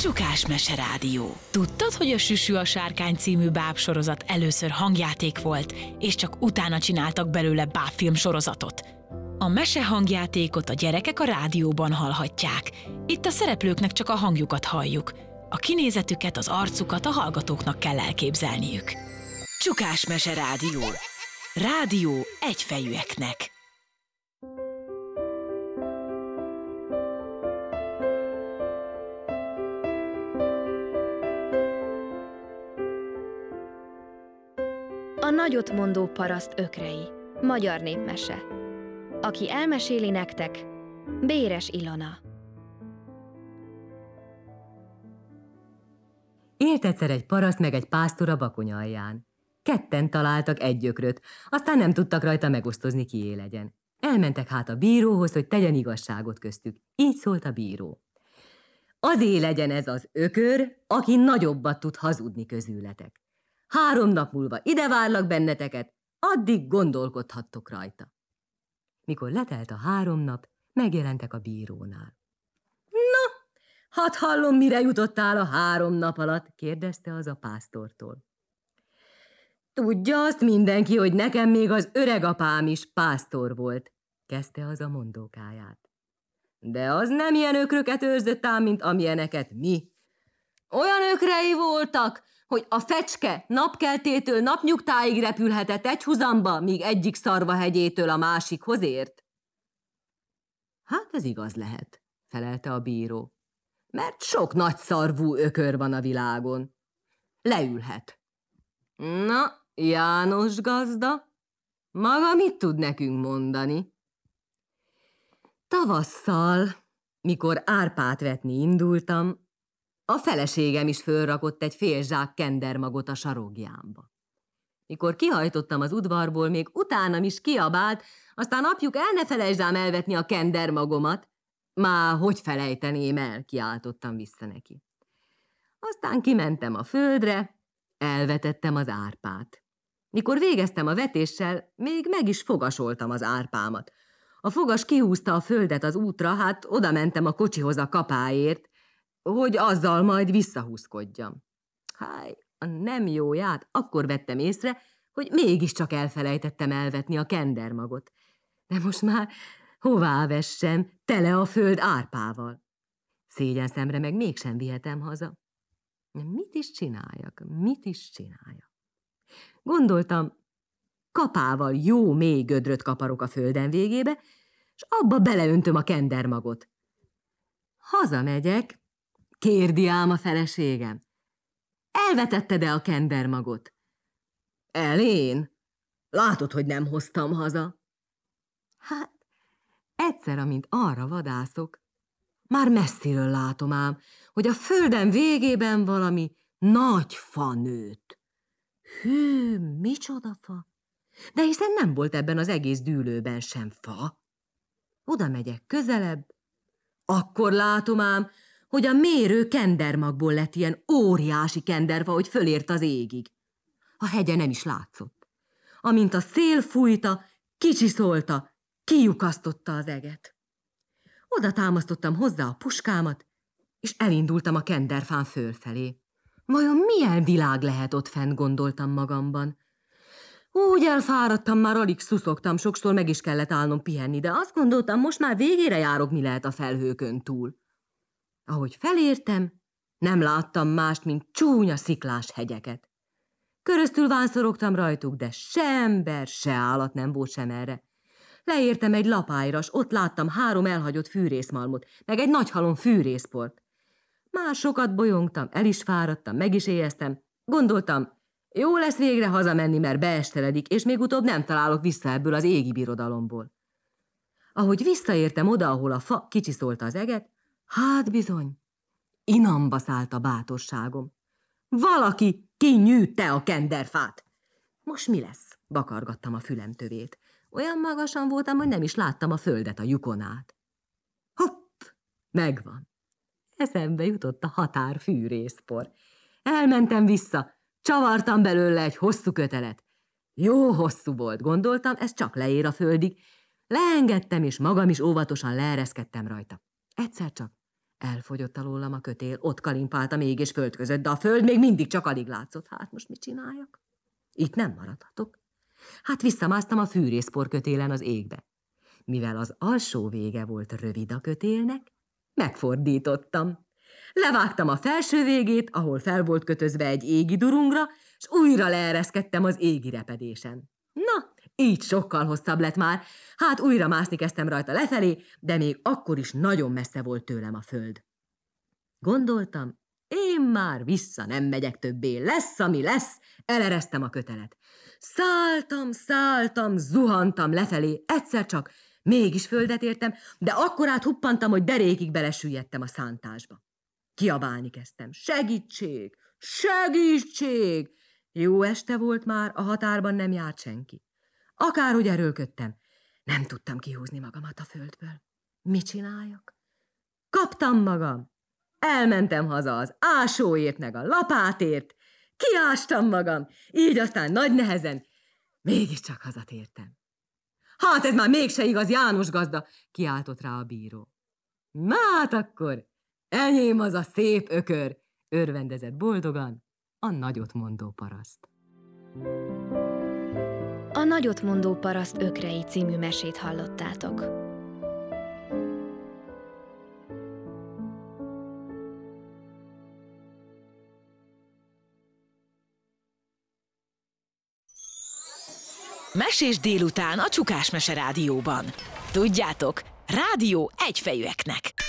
Csukás Meserádió. Tudtad, hogy a Süsű a sárkány című bábsorozat először hangjáték volt, és csak utána csináltak belőle bábfilm sorozatot? A mesehangjátékot a gyerekek a rádióban hallhatják. Itt a szereplőknek csak a hangjukat halljuk. A kinézetüket, az arcukat a hallgatóknak kell elképzelniük. Csukás Meserádió. Rádió egyfejűeknek. A nagyotmondó paraszt ökrei. Magyar népmese. Aki elmeséli nektek, Béres Ilona. Élt egyszer egy paraszt meg egy pásztor a Bakony alján. Ketten találtak egy ökröt, aztán nem tudtak rajta megosztozni, kié legyen. Elmentek hát a bíróhoz, hogy tegyen igazságot köztük. Így szólt a bíró. Azé legyen ez az ökör, aki nagyobbat tud hazudni közületek. 3 nap múlva ide várlak benneteket, addig gondolkodhattok rajta. Mikor letelt a 3 nap, megjelentek a bírónál. Na, hadd hallom, mire jutottál a 3 nap alatt, kérdezte az a pásztortól. Tudja azt mindenki, hogy nekem még az öregapám is pásztor volt, kezdte az a mondókáját. De az nem ilyen ökröket őrzött ám, mint amilyeneket mi. Olyan ökrei voltak, hogy a fecske napkeltétől napnyugtáig repülhetett egyhuzamba, míg egyik szarvahegyétől a másikhoz ért. Hát ez igaz lehet, felelte a bíró, mert sok nagyszarvú ökör van a világon. Leülhet. Na, János gazda, maga mit tud nekünk mondani? Tavasszal, mikor árpát vetni indultam, a feleségem is fölrakott egy fél zsák kendermagot a sarokjámba. Mikor kihajtottam az udvarból, még utánam is kiabált, aztán apjuk, el ne felejtsd ám elvetni a kendermagomat. Már hogy felejteném el, kiáltottam vissza neki. Aztán kimentem a földre, elvetettem az árpát. Mikor végeztem a vetéssel, még meg is fogasoltam az árpámat. A fogas kihúzta a földet az útra, hát oda mentem a kocsihoz a kapáért, hogy azzal majd visszahúzkodjam. Háj, a nem jóját akkor vettem észre, hogy mégiscsak elfelejtettem elvetni a kendermagot. De most már hová vessem, tele a föld árpával. Szégyen szemre meg mégsem vihetem haza. Mit is csináljak? Gondoltam, kapával jó mély gödröt kaparok a földem végébe, és abba beleöntöm a kendermagot. Hazamegyek, kérdi ám a feleségem. Elvetetted-e a kendermagot? Én? Látod, hogy nem hoztam haza. Hát, egyszer, amint arra vadászok, már messziről látom ám, hogy a földem végében valami nagy fa nőtt. Hű, micsoda fa? De hiszen nem volt ebben az egész dűlőben sem fa. Oda megyek közelebb, akkor látom ám, hogy a mérő kendermagból lett ilyen óriási kenderfa, hogy fölért az égig. A hegye nem is látszott. Amint a szél fújta, kicsiszolta, kilyukasztotta az eget. Oda támasztottam hozzá a puskámat, és elindultam a kenderfán fölfelé. Vajon milyen világ lehet ott fent, gondoltam magamban. Úgy elfáradtam, már alig szuszogtam, sokszor meg is kellett állnom pihenni, de azt gondoltam, most már végére járok, mi lehet a felhőkön túl. Ahogy felértem, nem láttam mást, mint csúnya sziklás hegyeket. Köröztül vánszorogtam rajtuk, de se ember, se állat nem volt sem erre. Leértem egy lapályra, s ott láttam 3 elhagyott fűrészmalmot, meg egy nagy halom fűrészport. Már sokat bolyongtam, el is fáradtam, meg is éheztem. Gondoltam, jó lesz végre hazamenni, mert beesteledik, és még utóbb nem találok vissza ebből az égi birodalomból. Ahogy visszaértem oda, ahol a fa kicsiszolta az eget, hát bizony, inamba szállt a bátorságom. Valaki kinyűtte a kenderfát. Most mi lesz? Bakargattam a fülem tövét. Olyan magasan voltam, hogy nem is láttam a földet a lyukon át. Hopp! Megvan. Eszembe jutott a határfűrészpor. Elmentem vissza, csavartam belőle egy hosszú kötelet. Jó hosszú volt, gondoltam, ez csak leér a földig. Leengedtem, és magam is óvatosan leereszkedtem rajta. Egyszer csak Elfogyott alólam a kötél, ott kalimpáltam ég és föld között, de a föld még mindig csak alig látszott. Hát most mit csináljak? Itt nem maradhatok. Hát visszamásztam a fűrészpor kötélen az égbe. Mivel az alsó vége volt rövid a kötélnek, megfordítottam. Levágtam a felső végét, ahol fel volt kötözve egy égi durungra, és újra leereszkedtem az égi repedésen. Na, így sokkal hosszabb lett már. Hát újra mászni kezdtem rajta lefelé, de még akkor is nagyon messze volt tőlem a föld. Gondoltam, én már vissza nem megyek többé, lesz, ami lesz, eleresztem a kötelet. Szálltam, zuhantam lefelé, egyszer csak, mégis földet értem, de akkorát huppantam, hogy derékig belesüllyedtem a szántásba. Kiabálni kezdtem, segítség, segítség! Jó este volt már, a határban nem járt senki. Akárhogy erőlködtem, nem tudtam kihúzni magamat a földből. Mit csináljak? Kaptam magam. Elmentem haza az ásóért meg a lapátért, kiástam magam, így aztán nagy nehezen mégiscsak hazatértem. Hát ez már mégse igaz, János gazda, kiáltott rá a bíró. Na hát akkor, enyém az a szép ökör, örvendezett boldogan a nagyotmondó paraszt. A nagyotmondó paraszt ökrei című mesét hallottátok. Mesés délután a Csukás Mese Rádióban. Tudjátok, rádió egyfejűeknek.